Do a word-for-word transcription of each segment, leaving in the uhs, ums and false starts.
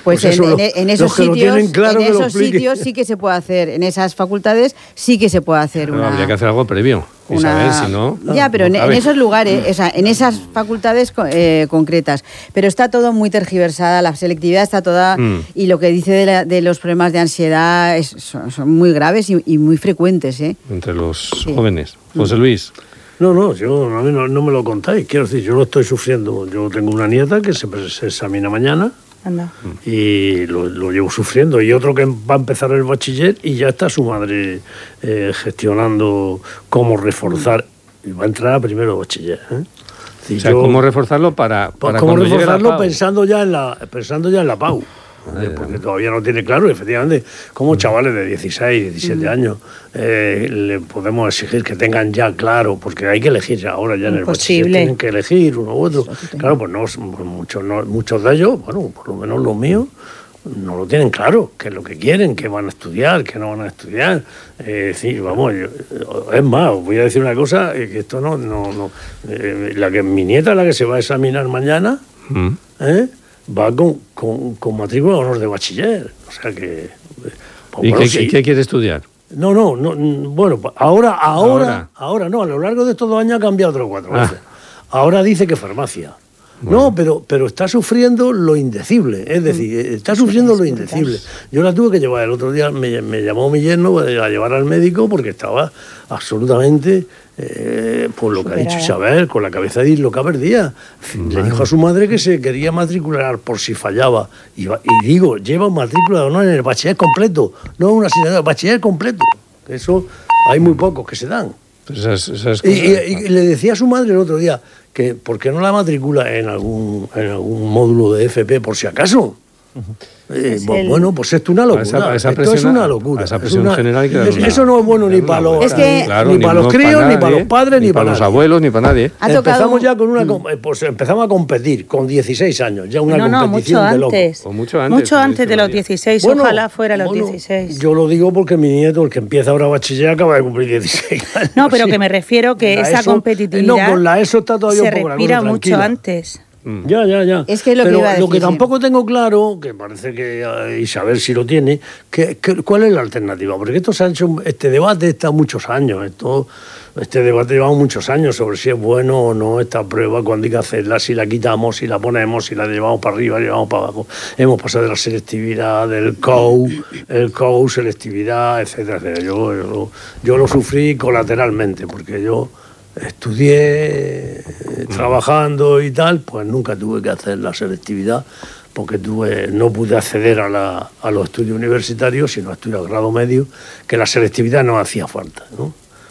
Pues, pues en, eso, en, en esos, los que sitios, lo tienen claro, en que lo esos expliquen. sitios sí que se puede hacer, en esas facultades sí que se puede hacer Pero una... habría que hacer algo previo. Una... Isabel, si no, ya, pero no en, en esos lugares, o sea, en esas facultades eh, concretas. Pero está todo muy tergiversada, la selectividad está toda... Mm. Y lo que dice de, la, de los problemas de ansiedad es, son, son muy graves y, y muy frecuentes, ¿eh? Entre los sí. jóvenes. José Luis. No, no, yo a mí no, no me lo contáis. Quiero decir, yo lo estoy sufriendo. Yo tengo una nieta que se, se examina mañana. Anda. Y lo, lo llevo sufriendo. Y otro que va a empezar el bachiller y ya está su madre eh, gestionando cómo reforzar. Y va a entrar primero bachiller. ¿eh? O sea, yo, cómo reforzarlo para, para cómo reforzarlo pensando ya en la pensando ya en la P A U. Eh, porque todavía no tiene claro, efectivamente, como chavales de dieciséis, diecisiete mm. años eh, le podemos exigir que tengan ya claro, porque hay que elegir ahora ya en el bachiller, tienen que elegir uno u otro. Claro, pues no, muchos, no, muchos de ellos, bueno, por lo menos los míos, no lo tienen claro, qué es lo que quieren, qué van a estudiar, qué no van a estudiar. Eh, sí, vamos, yo, es más, os voy a decir una cosa, eh, que esto no, no, no eh, la que mi nieta, la que se va a examinar mañana, mm. ¿eh? va con, con, con matrícula de honor de bachiller. O sea que... Pues, ¿Y bueno, qué, sí. qué quiere estudiar? No, no, no, bueno, ahora, ahora, ahora, ahora no, a lo largo de estos dos años ha cambiado otros cuatro veces. Ah. Ahora dice que farmacia. Bueno. No, pero, pero está sufriendo lo indecible, es decir, está sufriendo lo indecible. Yo la tuve que llevar el otro día, me, me llamó mi yerno a llevar al médico porque estaba absolutamente, eh, por lo Superada. que ha dicho Isabel, con la cabeza de lo que perdía. Bueno. Le dijo a su madre que se quería matricular por si fallaba. Y, y digo, lleva matrícula de honor en el bachiller completo, no una asignatura, bachiller completo. Eso hay muy pocos que se dan. Esas, esas y, y, y le decía a su madre el otro día que ¿por qué no la matricula en algún, en algún módulo de F P por si acaso? Uh-huh. Eh, el... Bueno, pues esto es una locura. Esa, esa esto es una locura. Esa presión una, general que es, eso no es bueno ni para los, es que, claro, ni, ni para los críos, para nadie, ni para los padres, ni, ni para, para los abuelos, ni para nadie. Ha empezamos ya con una, pues empezamos a competir con dieciséis años, ya una no, competición no, mucho de antes. locos. Mucho antes. Mucho antes de los dieciséis, bueno, ojalá fuera los bueno, dieciséis. Yo lo digo porque mi nieto, el que empieza ahora bachiller, acaba de cumplir dieciséis años. No, pero que me refiero que esa ESO, competitividad no, con la ESO está todavía se un poco respira la cosa mucho tranquila. antes. Ya, ya, ya. Es que lo Pero que iba a decir, lo que tampoco sí. tengo claro, que parece que uh, Isabel sí lo tiene, que, que, ¿cuál es la alternativa? Porque esto se ha hecho, este debate está muchos años, esto, este debate lleva muchos años sobre si es bueno o no esta prueba, cuando hay que hacerla, si la quitamos, si la ponemos, si la llevamos para arriba, la llevamos para abajo. Hemos pasado de la selectividad, del C O U, el C O U, selectividad, etcétera, etcétera. Yo, yo, lo, yo lo sufrí colateralmente, porque yo estudié trabajando y tal, pues nunca tuve que hacer la selectividad porque tuve, no pude acceder a, la, a los estudios universitarios, sino a estudios de grado medio, que la selectividad no hacía falta, ¿no?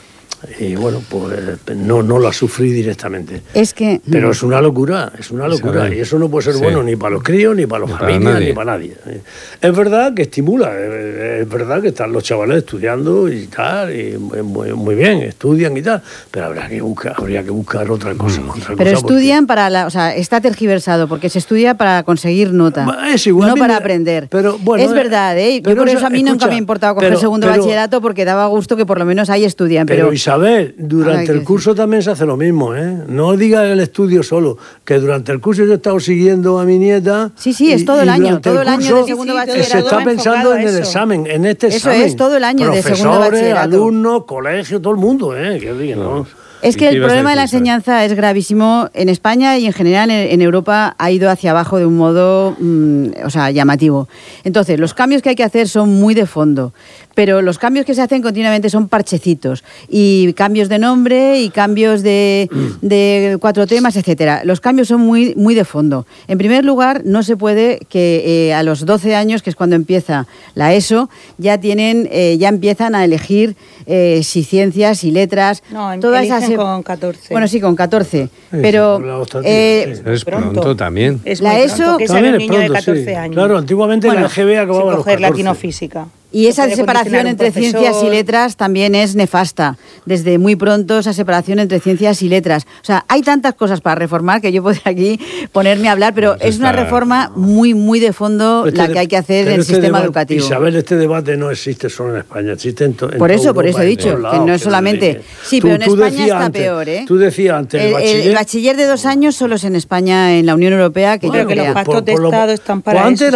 Y bueno, pues no, no la sufrí directamente. Es que... Pero es una locura, es una locura. Y eso no puede ser sí. bueno ni para los críos, ni para los ni familias, para ni para nadie. Es verdad que estimula, es verdad que están los chavales estudiando y tal, y muy, muy bien, estudian y tal, pero habrá que buscar, habría que buscar otra cosa. Mm. Otra pero cosa estudian porque... para la... O sea, está tergiversado, porque se estudia para conseguir nota, es igual, no mira, para aprender. Pero, bueno, es verdad, ¿eh? Yo por eso a mí escucha, nunca me ha importado coger pero, segundo pero, bachillerato, porque daba gusto que por lo menos ahí estudian. Pero, pero Isabel, durante el curso también se hace lo mismo, ¿eh? No diga el estudio solo, que durante el curso yo he estado siguiendo a mi nieta. Sí, sí, es todo el año, todo el año de segundo bachillerato. Se está pensando en el examen, en este examen. Eso es, todo el año de segundo bachillerato. Profesores, alumnos, colegio, todo el mundo, ¿eh? Que digan, ¿no? Es que el problema de la enseñanza es gravísimo. En España y en general en, en Europa ha ido hacia abajo de un modo, mmm, o sea, llamativo. Entonces, los cambios que hay que hacer son muy de fondo, pero los cambios que se hacen continuamente son parchecitos y cambios de nombre y cambios de, de cuatro temas, etcétera. Los cambios son muy, muy de fondo. En primer lugar, no se puede que eh, a los doce años, que es cuando empieza la ESO, ya tienen, eh, ya empiezan a elegir eh, si ciencias y letras. No, todas esas con catorce. Bueno, sí, con catorce. Sí, pero eh, es pronto, pronto también. Es la muy ESO pronto, que sale un niño pronto, de catorce sí. años. Claro, antiguamente bueno, la G B acababa a los coger catorce. latino-física. Y esa separación entre ciencias y letras también es nefasta. Desde muy pronto esa separación entre ciencias y letras. O sea, hay tantas cosas para reformar que yo podría aquí ponerme a hablar, pero pues es una reforma muy, muy de fondo este la que hay que hacer en el este sistema debate, educativo. Isabel, este debate no existe solo en España, existe en, to, en Por eso, toda por Europa, eso he dicho, lados, que no es solamente... Sí, tú, pero en España está antes, peor, ¿eh? Tú decías antes el, el bachiller... El bachiller de dos años solo es en España, en la Unión Europea, que bueno, yo que crea. los pactos por, de por Estado lo, están para pues eso.